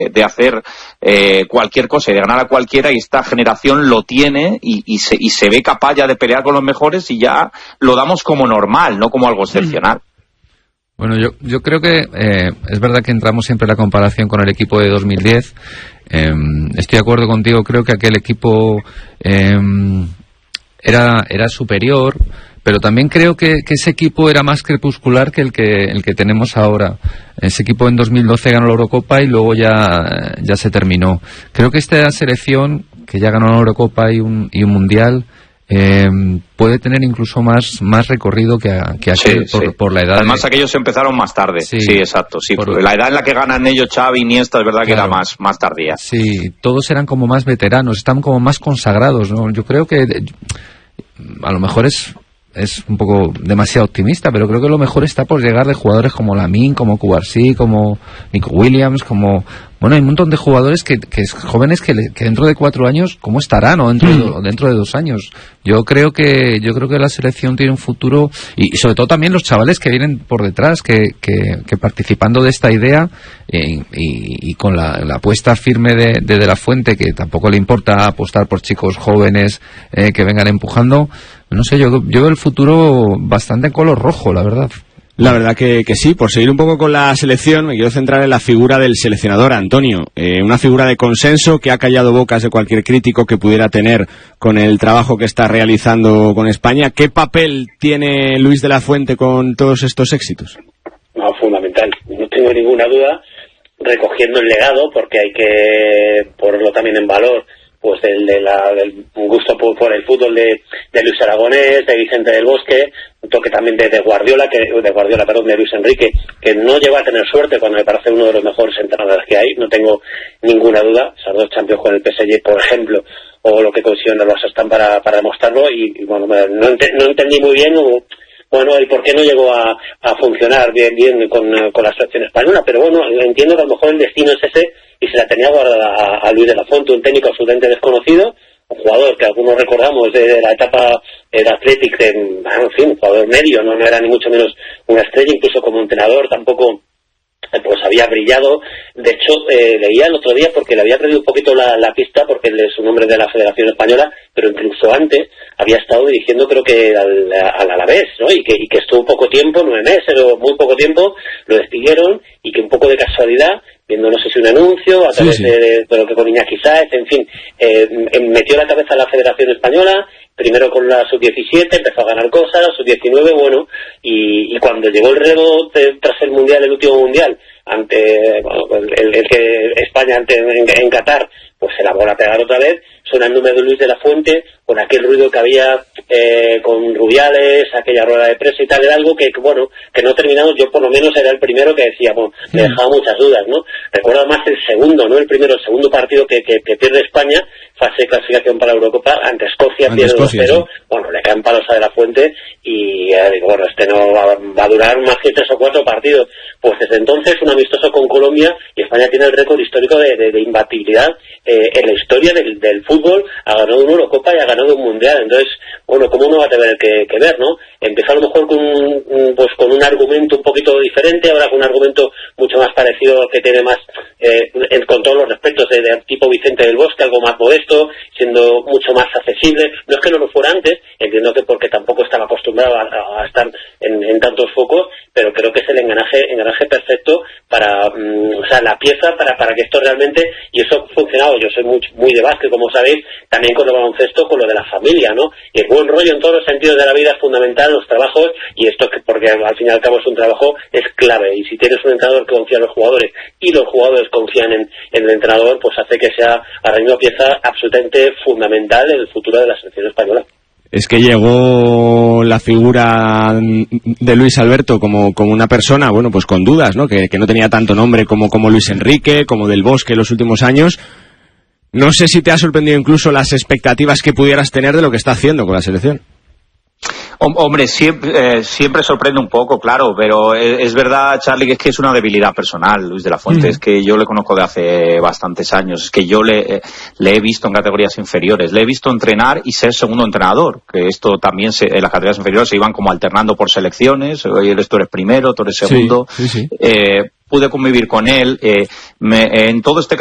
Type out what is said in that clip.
de hacer cualquier cosa y de ganar a cualquiera, y esta generación lo tiene y se ve capaz ya de pelear con los mejores, y ya lo damos como normal, no como algo excepcional. Bueno, yo creo que es verdad que entramos siempre en la comparación con el equipo de 2010. Estoy de acuerdo contigo, creo que aquel equipo era superior, pero también creo que ese equipo era más crepuscular que el que tenemos ahora. Ese equipo en 2012 ganó la Eurocopa y luego ya se terminó. Creo que esta selección, que ya ganó la Eurocopa y un Mundial, puede tener incluso más recorrido que aquel, por la edad. Además, aquellos empezaron más tarde. Sí, exacto. Sí, la edad en la que ganan ellos, Xavi, Iniesta, es verdad que era más tardía. Sí, todos eran como más veteranos, estaban como más consagrados, ¿no? Yo creo que a lo mejor es un poco demasiado optimista, pero creo que lo mejor está por llegar de jugadores como Lamine, como Cubarsí, como Nico Williams, como... Bueno, hay un montón de jugadores que jóvenes que dentro de 4 años, ¿cómo estarán? O dentro de 2 años. Yo creo que la selección tiene un futuro, y sobre todo también los chavales que vienen por detrás, que participando de esta idea y con la apuesta firme de la Fuente, que tampoco le importa apostar por chicos jóvenes que vengan empujando. No sé, yo veo el futuro bastante en color rojo, la verdad. La verdad que sí. Por seguir un poco con la selección, me quiero centrar en la figura del seleccionador, Antonio. Una figura de consenso que ha callado bocas de cualquier crítico que pudiera tener con el trabajo que está realizando con España. ¿Qué papel tiene Luis de la Fuente con todos estos éxitos? No, fundamental. No tengo ninguna duda, recogiendo el legado, porque hay que ponerlo también en valor, pues del gusto por el fútbol de Luis Aragonés, de Vicente del Bosque, un toque también de Luis Enrique, que no llegó a tener suerte cuando me parece uno de los mejores entrenadores que hay, no tengo ninguna duda. Esas 2 Champions con el PSG, por ejemplo, o lo que consiguió en el Barça están para demostrarlo, y bueno, no entendí muy bien el por qué no llegó a funcionar bien con la selección española, pero bueno, entiendo que a lo mejor el destino es ese, y se la tenía guardada a Luis de la Fuente, un técnico absolutamente desconocido, un jugador que algunos recordamos de la etapa del Athletic, un jugador medio, no era ni mucho menos una estrella, incluso como entrenador tampoco pues había brillado. De hecho, leía el otro día, porque le había perdido un poquito la pista, porque él es un hombre de la Federación Española, pero incluso antes había estado dirigiendo, creo que al Alavés, ¿no? Y que estuvo poco tiempo, 9 meses o muy poco tiempo, lo despidieron, y que un poco de casualidad, viendo no sé si un anuncio a través de lo que con Iñaki Sáez, en fin, metió la cabeza a la Federación Española, primero con la sub-17, empezó a ganar cosas, la sub-19, bueno, y cuando llegó el relevo tras el Mundial, el último Mundial, ante el que España en Qatar, pues se la van a pegar otra vez, suena el nombre de Luis de la Fuente, con aquel ruido que había con Rubiales, aquella rueda de prensa y tal, era algo que no terminamos. Yo por lo menos era el primero que decía, me dejaba muchas dudas, ¿no? Recuerdo más el segundo, ¿no? El segundo partido que pierde España, fase de clasificación para la Eurocopa, ante Escocia, pierde 2-0, le caen palos a de la Fuente, y digo, este no va a durar más que 3 o 4 partidos. Pues desde entonces, un amistoso con Colombia, y España tiene el récord histórico de imbatibilidad en la historia del fútbol. Ha ganado una Eurocopa y ha ganado un Mundial. Entonces, ¿cómo uno va a tener que ver, no? Empezó a lo mejor con un argumento un poquito diferente, ahora con un argumento mucho más parecido, que tiene más, con todos los respetos, de tipo Vicente del Bosque, algo más modesto, siendo mucho más accesible. No es que no lo fuera antes, entiendo que porque tampoco estaba acostumbrado a estar en tantos focos, pero creo que es el engranaje perfecto para, la pieza para que esto realmente, y eso ha funcionado. Yo soy muy de básquet, como sabéis, también con el baloncesto, con lo de la familia, ¿no? Y el buen rollo en todos los sentidos de la vida es fundamental, los trabajos, y esto porque al fin y al cabo es un trabajo, es clave. Y si tienes un entrenador que confía en los jugadores y los jugadores confían en el entrenador, pues hace que sea ahora mismo pieza absolutamente fundamental en el futuro de la selección española. Es que llegó la figura de Luis Alberto como una persona, pues con dudas, ¿no? Que no tenía tanto nombre como Luis Enrique, como Del Bosque en los últimos años. No sé si te ha sorprendido incluso las expectativas que pudieras tener de lo que está haciendo con la selección. Hombre, siempre sorprende un poco, claro, pero es verdad, Charlie, que es una debilidad personal, Luis de la Fuente. Es que yo le conozco de hace bastantes años, es que yo le he visto en categorías inferiores, le he visto entrenar y ser segundo entrenador, que esto también en las categorías inferiores se iban como alternando por selecciones, oye, tú eres primero, tú eres segundo. Sí. pude convivir con él, en todo este